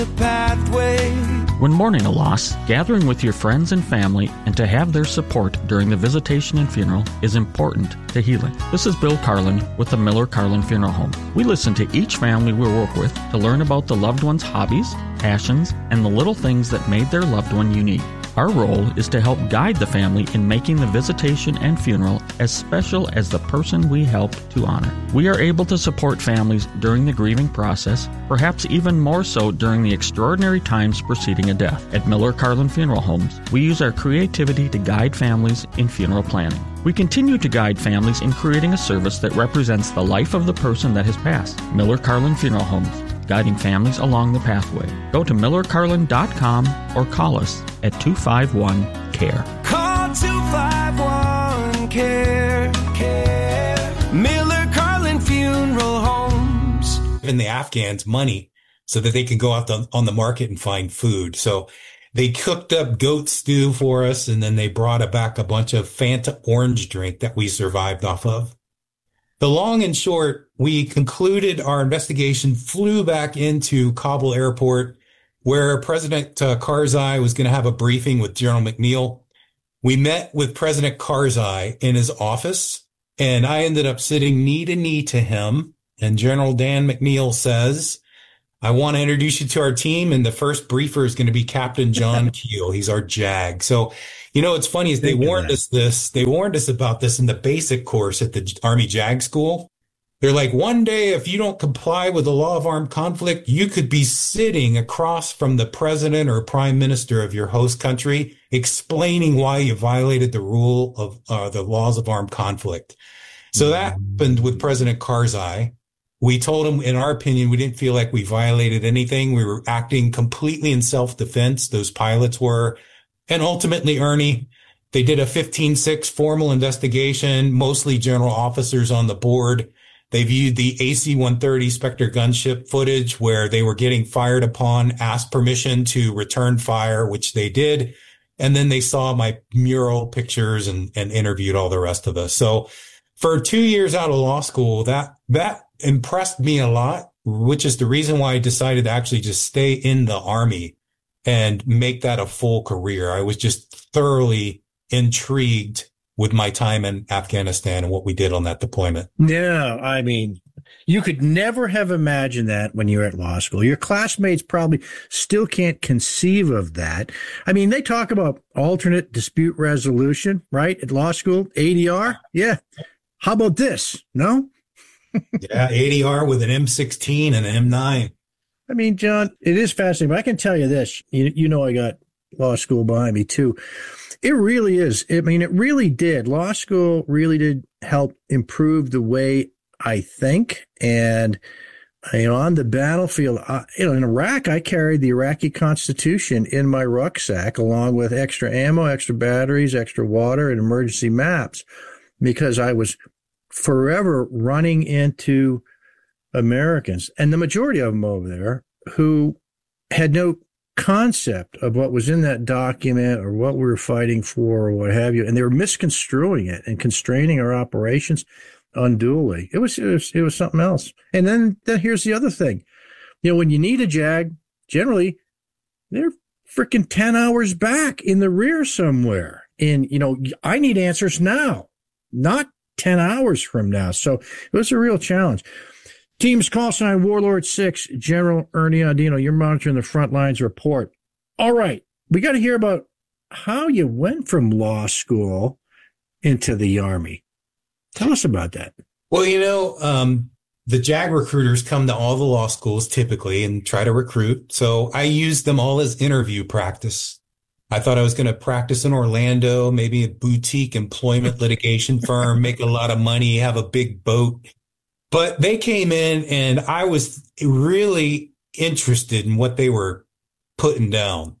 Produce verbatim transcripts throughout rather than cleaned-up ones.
pathway. When mourning a loss, gathering with your friends and family and to have their support during the visitation and funeral is important to healing. This is Bill Carlin with the Miller Carlin Funeral Home. We listen to each family we work with to learn about the loved one's hobbies, passions, and the little things that made their loved one unique. Our role is to help guide the family in making the visitation and funeral as special as the person we help to honor. We are able to support families during the grieving process, perhaps even more so during the extraordinary times preceding a death. At Miller Carlin Funeral Homes, we use our creativity to guide families in funeral planning. We continue to guide families in creating a service that represents the life of the person that has passed. Miller Carlin Funeral Homes, guiding families along the pathway. Go to miller carlin dot com or call us at two five one, C A R E. Call two five one, C A R E. C A R E. Miller Carlin Funeral Homes. Giving the Afghans money so that they can go out the, on the market and find food. So they cooked up goat stew for us, and then they brought back a bunch of Fanta orange drink that we survived off of. The long and short, we concluded our investigation, flew back into Kabul airport where President uh, Karzai was going to have a briefing with General McNeil. We met with President Karzai in his office, and I ended up sitting knee to knee to him. And General Dan McNeil says, I want to introduce you to our team. And the first briefer is going to be Captain John Keel. He's our JAG. So, you know, what's funny is they warned us this, they warned us about this in the basic course at the Army JAG school. They're like, one day, if you don't comply with the law of armed conflict, you could be sitting across from the president or prime minister of your host country, explaining why you violated the rule of uh, the laws of armed conflict. So that happened with President Karzai. We told him, in our opinion, we didn't feel like we violated anything. We were acting completely in self-defense. Those pilots were. And ultimately, Ernie, they did a fifteen six formal investigation, mostly general officers on the board. They viewed the A C one thirty Spectre gunship footage where they were getting fired upon, asked permission to return fire, which they did. And then they saw my mural pictures and, and interviewed all the rest of us. So for two years out of law school, that, that impressed me a lot, which is the reason why I decided to actually just stay in the Army and make that a full career. I was just thoroughly intrigued with my time in Afghanistan and what we did on that deployment. Yeah, I mean, you could never have imagined that when you were at law school. Your classmates probably still can't conceive of that. I mean, they talk about alternate dispute resolution, right? At law school, A D R. Yeah. How about this? No? Yeah, A D R with an M sixteen and an M nine. I mean, John, it is fascinating, but I can tell you this. You, you know, I got law school behind me, too. It really is. I mean, it really did. Law school really did help improve the way I think. And, you know, on the battlefield, I, you know, in Iraq, I carried the Iraqi Constitution in my rucksack, along with extra ammo, extra batteries, extra water, and emergency maps, because I was forever running into Americans, and the majority of them over there, who had no concept of what was in that document or what we were fighting for or what have you. And they were misconstruing it and constraining our operations unduly. It was, it was, it was something else. And then, then here's the other thing. You know, when you need a JAG, generally they're freaking ten hours back in the rear somewhere. And, you know, I need answers now, not ten hours from now. So it was a real challenge. Teams call sign Warlord six, General Ernie Audino, you're monitoring the front lines report. All right. We got to hear about how you went from law school into the Army. Tell us about that. Well, you know, um, the JAG recruiters come to all the law schools typically and try to recruit. So I used them all as interview practice. I thought I was going to practice in Orlando, maybe a boutique employment litigation firm, make a lot of money, have a big boat. But they came in and I was really interested in what they were putting down.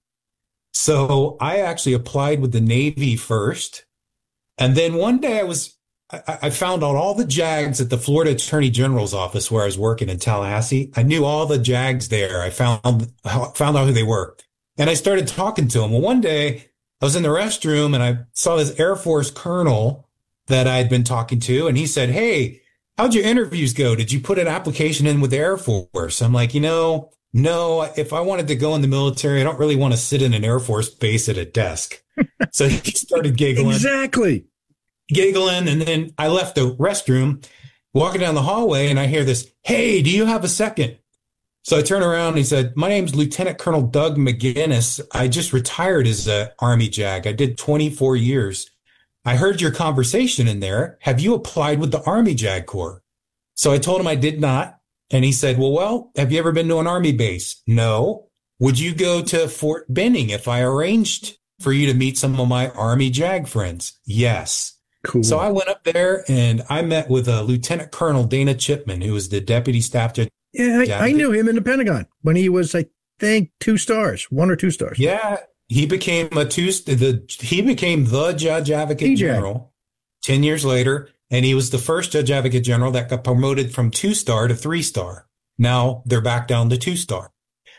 So I actually applied with the Navy first. And then one day I was, I, I found out all the JAGs at the Florida Attorney General's office where I was working in Tallahassee. I knew all the JAGs there. I found, found out who they were. And I started talking to them. Well, one day I was in the restroom and I saw this Air Force colonel that I'd been talking to. And he said, hey, how'd your interviews go? Did you put an application in with the Air Force? I'm like, you know, no, if I wanted to go in the military, I don't really want to sit in an Air Force base at a desk. So he started giggling. Exactly. Giggling. And then I left the restroom, walking down the hallway, and I hear this, "Hey, do you have a second?" So I turn around and he said, "My name's Lieutenant Colonel Doug McGinnis. I just retired as an Army JAG. I did twenty-four years. I heard your conversation in there. Have you applied with the Army JAG Corps?" So I told him I did not. And he said, well, well, have you ever been to an Army base? No. Would you go to Fort Benning if I arranged for you to meet some of my Army JAG friends? Yes. Cool. So I went up there and I met with uh, Lieutenant Colonel Dana Chipman, who was the Deputy Staff Judge. Yeah, I, I knew him in the Pentagon when he was, I think, two stars, one or two stars. Yeah, he became a two. The he became the Judge Advocate T J General ten years later. And he was the first Judge Advocate General that got promoted from two-star to three-star. Now they're back down to two-star.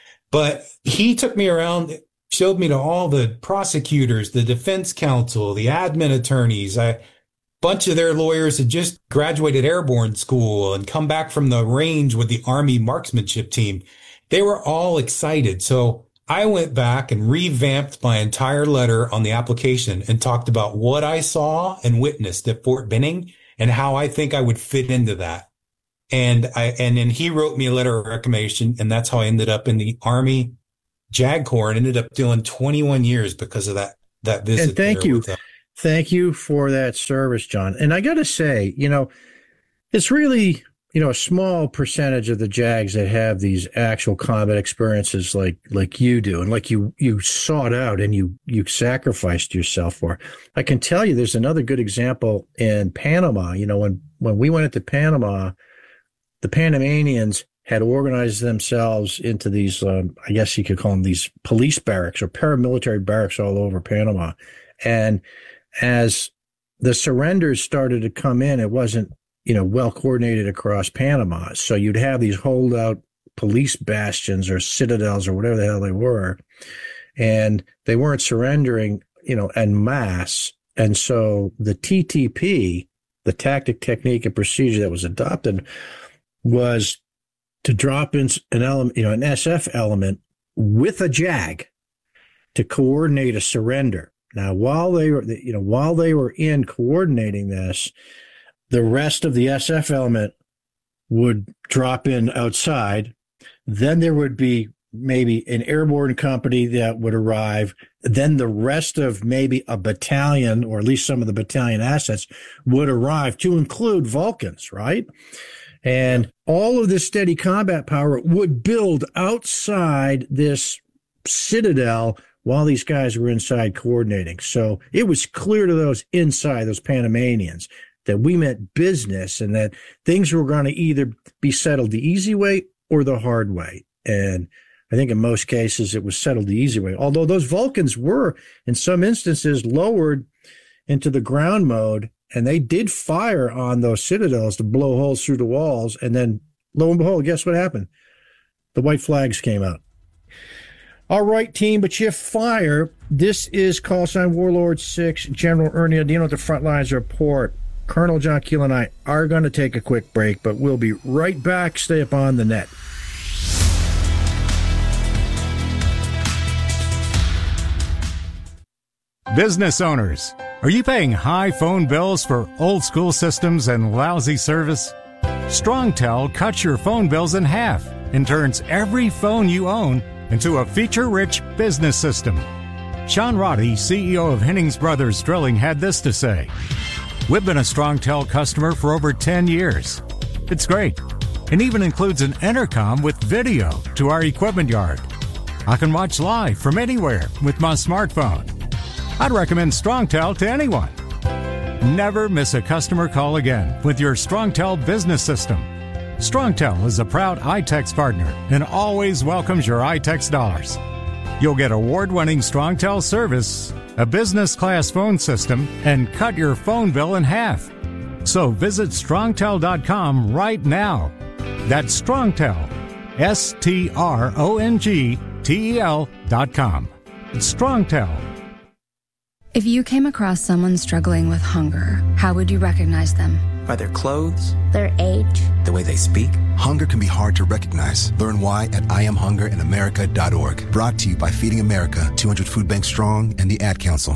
But he took me around, showed me to all the prosecutors, the defense counsel, the admin attorneys. A bunch of their lawyers had just graduated airborne school and come back from the range with the Army marksmanship team. They were all excited. So I went back and revamped my entire letter on the application and talked about what I saw and witnessed at Fort Benning and how I think I would fit into that. And I, and then he wrote me a letter of recommendation, and that's how I ended up in the Army JAG Corps and ended up doing twenty-one years because of that, that visit. And thank you. Thank you for that service, John. And I got to say, you know, it's really, you know, a small percentage of the JAGs that have these actual combat experiences like, like you do and like you, you sought out and you, you sacrificed yourself for. I can tell you there's another good example in Panama. You know, when, when we went into Panama, the Panamanians had organized themselves into these, um, I guess you could call them these police barracks or paramilitary barracks all over Panama. And as the surrenders started to come in, it wasn't, you know, well coordinated across Panama. So you'd have these holdout police bastions or citadels or whatever the hell they were. And they weren't surrendering, you know, en masse. And so the T T P, the tactic, technique, and procedure that was adopted was to drop in an element, you know, an S F element with a JAG to coordinate a surrender. Now, while they were, you know, while they were in coordinating this, the rest of the S F element would drop in outside. Then there would be maybe an airborne company that would arrive. Then the rest of maybe a battalion, or at least some of the battalion assets, would arrive, to include Vulcans, right? And all of this steady combat power would build outside this citadel while these guys were inside coordinating. So it was clear to those inside, those Panamanians, that we meant business and that things were going to either be settled the easy way or the hard way. And I think in most cases it was settled the easy way. Although those Vulcans were, in some instances, lowered into the ground mode, and they did fire on those citadels to blow holes through the walls. And then, lo and behold, guess what happened? The white flags came out. All right, team, but you fire. This is Call Sign Warlord six, General Ernie Odino at the Frontlines Report. Colonel John Keel and I are going to take a quick break, but we'll be right back. Stay up on the net. Business owners, are you paying high phone bills for old school systems and lousy service? StrongTel cuts your phone bills in half and turns every phone you own into a feature-rich business system. Sean Roddy, C E O of Hennings Brothers Drilling, had this to say. We've been a StrongTel customer for over ten years. It's great, and even includes an intercom with video to our equipment yard. I can watch live from anywhere with my smartphone. I'd recommend StrongTel to anyone. Never miss a customer call again with your StrongTel business system. StrongTel is a proud iTex partner and always welcomes your iTex dollars. You'll get award-winning StrongTel service, a business-class phone system, and cut your phone bill in half. So visit strongtel dot com right now. That's StrongTel, S T R O N G T E L dot com. It's StrongTel. If you came across someone struggling with hunger, how would you recognize them? Are their clothes? Their age? The way they speak? Hunger can be hard to recognize. Learn why at I am hunger in america dot org. Brought to you by Feeding America, two hundred Food Bank Strong, and the Ad Council.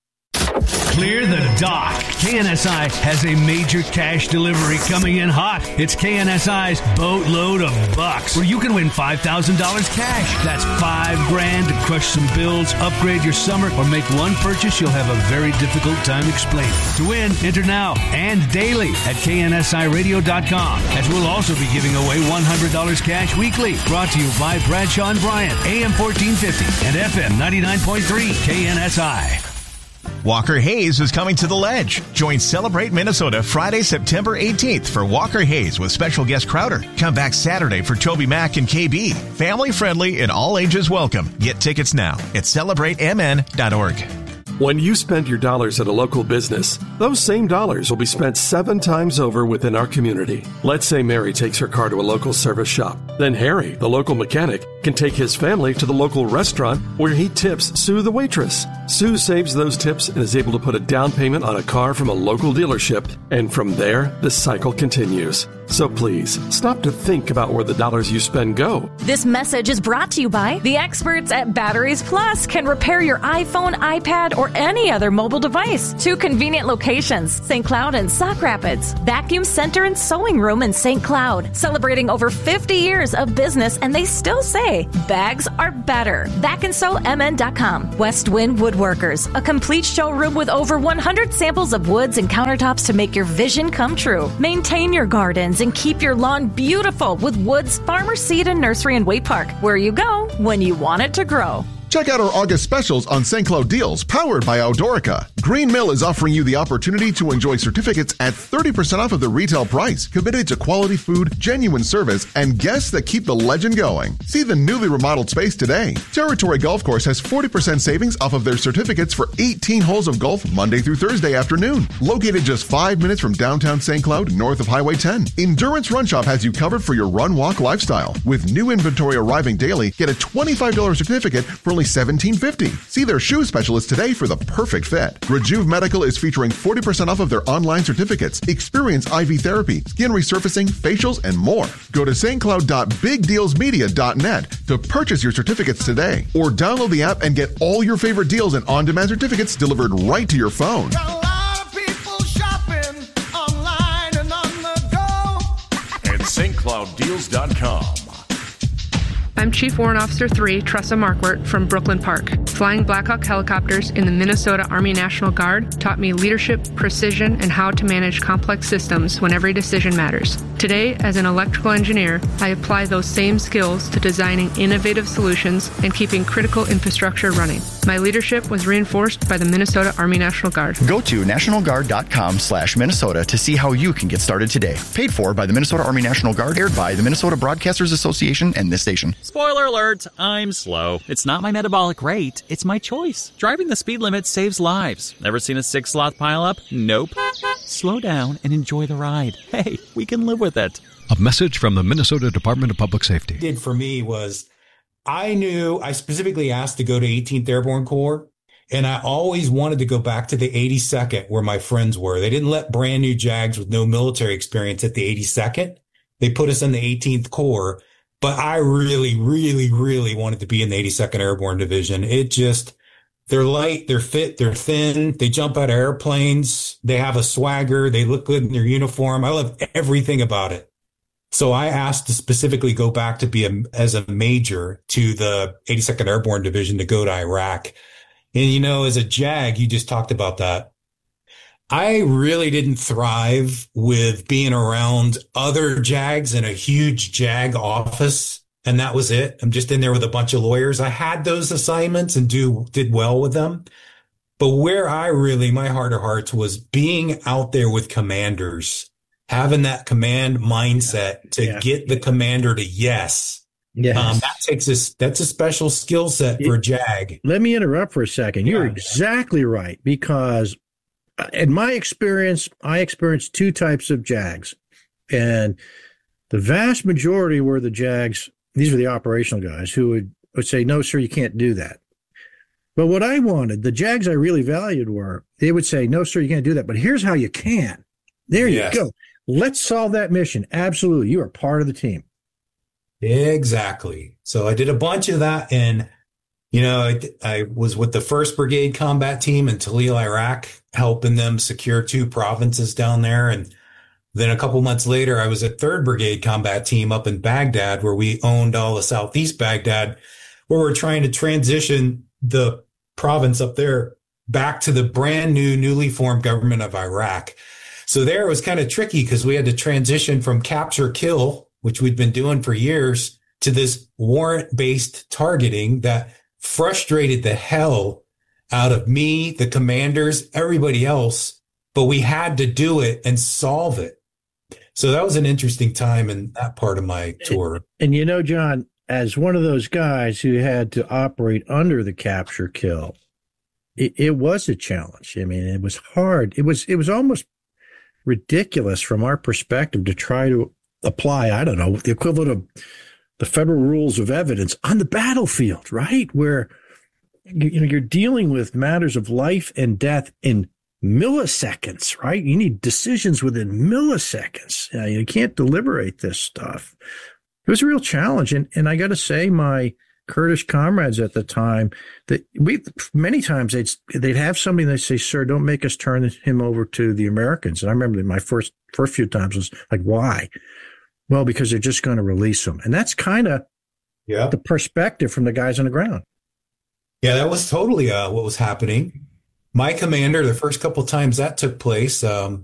Clear the dock. K N S I has a major cash delivery coming in hot. It's K N S I's Boatload of Bucks, where you can win five thousand dollars cash. That's five grand to crush some bills, upgrade your summer, or make one purchase you'll have a very difficult time explaining. To win, enter now and daily at K N S I radio dot com, as we'll also be giving away one hundred dollars cash weekly. Brought to you by Bradshaw and Bryant, A M fourteen fifty and F M ninety-nine point three K N S I. Walker Hayes is coming to the Ledge. Join Celebrate Minnesota Friday, September eighteenth for Walker Hayes with special guest Crowder. Come back Saturday for Toby Mac and K B. Family friendly and all ages welcome. Get tickets now at celebrate m n dot org. When you spend your dollars at a local business, those same dollars will be spent seven times over within our community. Let's say Mary takes her car to a local service shop. Then Harry, the local mechanic, can take his family to the local restaurant where he tips Sue the waitress. Sue saves those tips and is able to put a down payment on a car from a local dealership. And from there, the cycle continues. So please, stop to think about where the dollars you spend go. This message is brought to you by the experts at Batteries Plus. Can repair your iPhone, iPad, or any other mobile device. Two convenient locations, Saint Cloud and Sauk Rapids. Vacuum Center and Sewing Room in Saint Cloud. Celebrating over fifty years of business, and they still say bags are better. vac and sew m n dot com. West Wind Woodworkers, a complete showroom with over one hundred samples of woods and countertops to make your vision come true. Maintain your gardens and keep your lawn beautiful with Woods Farmer Seed and Nursery in Waite Park, where you go when you want it to grow. Check out our August specials on Saint Cloud deals powered by Outdoorica. Green Mill is offering you the opportunity to enjoy certificates at thirty percent off of the retail price, committed to quality food, genuine service, and guests that keep the legend going. See the newly remodeled space today. Territory Golf Course has forty percent savings off of their certificates for eighteen holes of golf Monday through Thursday afternoon. Located just five minutes from downtown Saint Cloud, north of Highway ten. Endurance Run Shop has you covered for your run-walk lifestyle. With new inventory arriving daily, get a twenty-five dollars certificate for only seventeen fifty. See their shoe specialist today for the perfect fit. Rejuve Medical is featuring forty percent off of their online certificates. Experience I V therapy, skin resurfacing, facials, and more. Go to st cloud dot big deals media dot net to purchase your certificates today, or download the app and get all your favorite deals and on-demand certificates delivered right to your phone. Got a lot of people shopping online and on the go at st cloud deals dot com. I'm Chief Warrant Officer three, Tressa Markwart from Brooklyn Park. Flying Black Hawk helicopters in the Minnesota Army National Guard taught me leadership, precision, and how to manage complex systems when every decision matters. Today, as an electrical engineer, I apply those same skills to designing innovative solutions and keeping critical infrastructure running. My leadership was reinforced by the Minnesota Army National Guard. Go to national guard dot com slash Minnesota to see how you can get started today. Paid for by the Minnesota Army National Guard, aired by the Minnesota Broadcasters Association and this station. Spoiler alert, I'm slow. It's not my metabolic rate, it's my choice. Driving the speed limit saves lives. Never seen a six sloth pile up? Nope. Slow down and enjoy the ride. Hey, we can live with it. A message from the Minnesota Department of Public Safety. Did for me was I knew I specifically asked to go to eighteenth Airborne Corps, and I always wanted to go back to the eighty-second where my friends were. They didn't let brand new JAGs with no military experience at the eighty-second. They put us in the eighteenth Corps. But I really, really, really wanted to be in the eighty-second Airborne Division. It just, they're light, they're fit, they're thin, they jump out of airplanes, they have a swagger, they look good in their uniform. I love everything about it. So I asked to specifically go back to be a, as a major to the eighty-second Airborne Division to go to Iraq. And, you know, as a JAG, you just talked about that. I really didn't thrive with being around other JAGs in a huge JAG office. And that was it. I'm just in there with a bunch of lawyers. I had those assignments and do did well with them. But where I really, my heart of hearts was being out there with commanders, having that command mindset to yeah. get the commander to yes. Yes. Um, that takes us, that's a special skill set for a JAG. Let me interrupt for a second. You're Yeah. exactly right, because in my experience, I experienced two types of JAGs, and the vast majority were the JAGs. These were the operational guys who would, would say, no, sir, you can't do that. But what I wanted, the JAGs I really valued were, they would say, no, sir, you can't do that, but here's how you can. There you Yes. go. Let's solve that mission. Absolutely. You are part of the team. Exactly. So I did a bunch of that, and you know, I, I was with the first Brigade combat team in Talil, Iraq, helping them secure two provinces down there. And then a couple months later, I was at third Brigade combat team up in Baghdad, where we owned all of Southeast Baghdad, where we're trying to transition the province up there back to the brand new, newly formed government of Iraq. So there it was kind of tricky because we had to transition from capture kill, which we'd been doing for years, to this warrant-based targeting that frustrated the hell out of me, the commanders, everybody else, but we had to do it and solve it. So that was an interesting time in that part of my tour. And, and you know, John, as one of those guys who had to operate under the capture kill, it, it was a challenge. I mean, it was hard. It was, it was almost ridiculous from our perspective to try to apply, I don't know, the equivalent of the federal rules of evidence on the battlefield, right? Where you, you know, you're dealing with matters of life and death in milliseconds, right? You need decisions within milliseconds. Uh, you can't deliberate this stuff. It was a real challenge. And, and I got to say, my Kurdish comrades at the time, that we, many times they'd, they'd have somebody and they'd say, sir, don't make us turn him over to the Americans. And I remember my first, first few times was like, why? Well, because they're just going to release them. And that's kind of yeah. the perspective from the guys on the ground. Yeah, that was totally uh, what was happening. My commander, the first couple of times that took place, um,